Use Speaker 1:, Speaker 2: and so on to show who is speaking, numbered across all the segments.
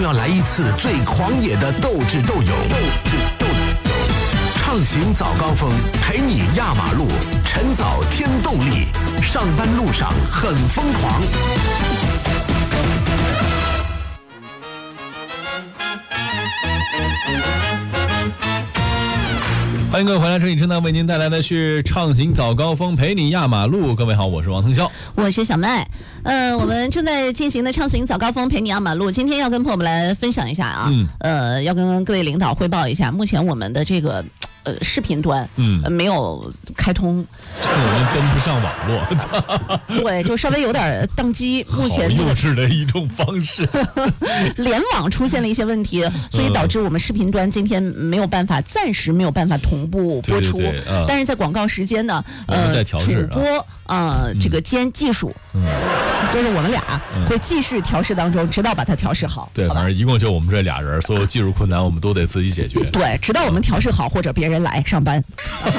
Speaker 1: 要来一次最狂野的斗智斗勇。畅行早高峰，陪你压马路，晨早添动力，上班路上很疯狂。
Speaker 2: 欢迎各位回来，这里正在为您带来的是畅行早高峰，陪你压马路。各位好，我是王腾霄，
Speaker 3: 我是小麦。我们正在进行的畅行早高峰，陪你压马路，今天要跟朋友们来分享一下啊，要跟各位领导汇报一下，目前我们的这个视频端没有开通，
Speaker 2: 我们跟不上网络，
Speaker 3: 对，就稍微有点宕机。目前
Speaker 2: 好幼稚的一种方式，
Speaker 3: 联网出现了一些问题，所以导致我们视频端今天没有办法，暂时没有办法同步播出。
Speaker 2: 对，
Speaker 3: 但是在广告时间呢，主播这个兼技术，就是我们俩会继续调试当中，直到把它调试好。
Speaker 2: 对，反正一共就我们这俩人，所有技术困难我们都得自己解决。
Speaker 3: 对，直到我们调试好，或者别人来上班。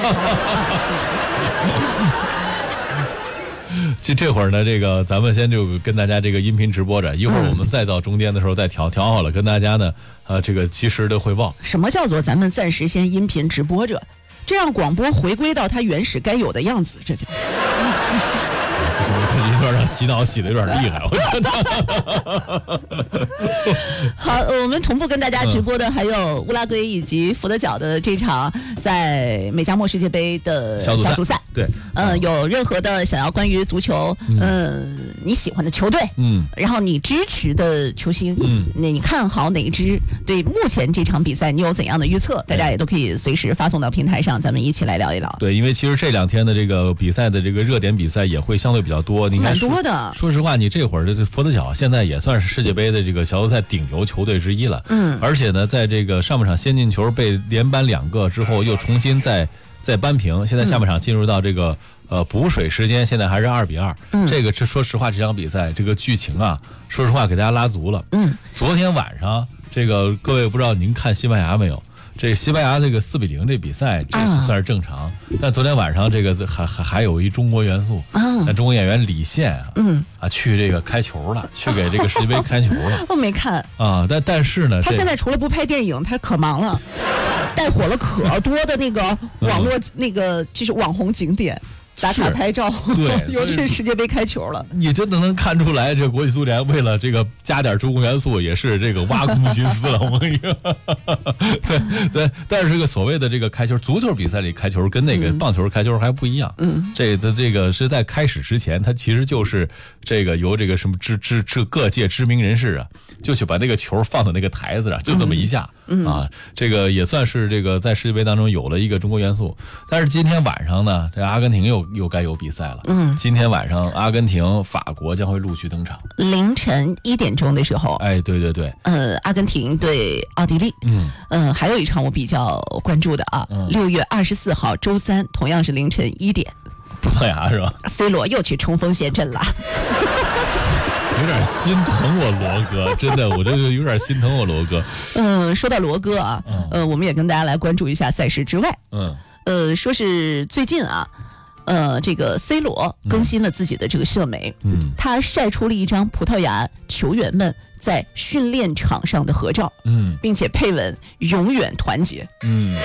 Speaker 2: 这会儿呢，这个咱们先就跟大家这个音频直播着，一会儿我们再到中间的时候再调好了，跟大家呢这个及时的汇报。
Speaker 3: 什么叫做咱们暂时先音频直播着，这样广播回归到它原始该有的样子，这叫。
Speaker 2: 我最近有点洗脑洗的有点厉害，我觉得。
Speaker 3: 好，我们同步跟大家直播的还有乌拉圭以及佛得角的这场在美加墨世界杯的小组赛。
Speaker 2: 对，
Speaker 3: 有任何的想要关于足球，你喜欢的球队，然后你支持的球星，那你看好哪一支？对目前这场比赛你有怎样的预测？大家也都可以随时发送到平台上，咱们一起来聊一聊。
Speaker 2: 对，因为其实这2天的这个比赛的这个热点比赛也会相对比较多，你看
Speaker 3: 蛮多的。
Speaker 2: 说实话，你这会儿这佛得角现在也算是世界杯的这个小组赛顶流球队之一了。而且呢，在这个上半场先进球被连扳2个之后，又重新再扳平，现在下半场进入到这个补水时间，现在还是2-2。这个说实话，这场比赛这个剧情啊，说实话给大家拉足了。昨天晚上这个各位不知道您看西班牙没有？这西班牙这个4-0这比赛，这是算是正常。但昨天晚上这个还有一中国元素，那中国演员李现去这个开球了，去给这个世界杯开球了。
Speaker 3: 我没看
Speaker 2: 啊，但是呢，
Speaker 3: 他现在除了不拍电影，他可忙了，带火了可多的那个网络那个就是网红景点。打卡拍照，
Speaker 2: 对，
Speaker 3: 尤其是世界杯开球了，
Speaker 2: 你真的能看出来，这国际足联为了这个加点中国元素，也是这个挖空心思了。我跟你说，但是这个所谓的这个开球，足球比赛里开球跟那个棒球开球还不一样。这个是在开始之前，它其实就是这个由这个什么各界知名人士啊，就去把那个球放到那个台子上，就这么一下。这个也算是这个在世界杯当中有了一个中国元素。但是今天晚上呢，这阿根廷又该有比赛了。今天晚上阿根廷、法国将会陆续登场。
Speaker 3: 凌晨1点钟的时候，
Speaker 2: 对。
Speaker 3: 阿根廷对奥地利。还有一场我比较关注的啊，6月24号周三，同样是凌晨1点。
Speaker 2: 葡萄牙是吧
Speaker 3: ？C 罗又去冲锋陷阵了。
Speaker 2: 有点心疼我罗哥，真的，我这个有点心疼我罗哥。
Speaker 3: 说到罗哥啊，我们也跟大家来关注一下赛事之外。说是最近啊，这个 C 罗更新了自己的这个社媒，他晒出了一张葡萄牙球员们在训练场上的合照，并且配文"永远团结"。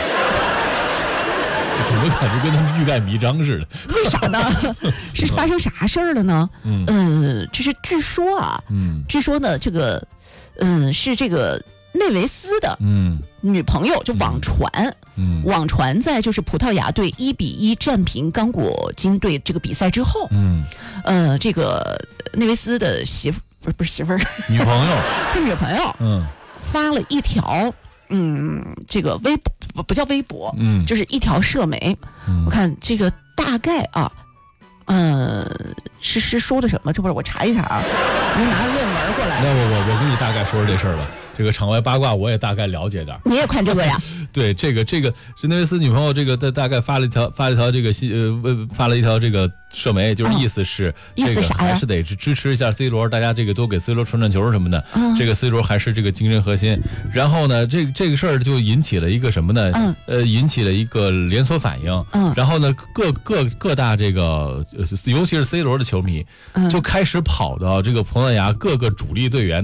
Speaker 2: 怎么感觉跟他们欲盖弥彰似的？
Speaker 3: 为啥呢？是发生啥事儿了呢？就是据说啊，据说呢，这个是这个内维斯的女朋友，就网传在就是葡萄牙队1-1战平刚果金队这个比赛之后，这个内维斯的不是媳妇儿，
Speaker 2: 女朋友，
Speaker 3: 他女朋友，发了一条。这个微博不叫微博，就是一条社媒。我看这个大概啊，是说的什么？这会儿我查一查啊，您拿论文过来。
Speaker 2: 那我跟你大概说说这事儿吧。这个场外八卦我也大概了解点。
Speaker 3: 你也看这个呀？
Speaker 2: 对，这个是内维斯女朋友，这个大概发了一条这个发了一条这个社媒，就是意思是
Speaker 3: 意思啥呀？
Speaker 2: 还是得支持一下 C 罗，大家这个多给 C 罗传球什么的。这个 C 罗还是这个精神核心。然后呢，这个事儿就引起了一个什么呢？引起了一个连锁反应。然后呢，各大这个尤其是 C 罗的球迷就开始跑到这个葡萄牙各个主力队员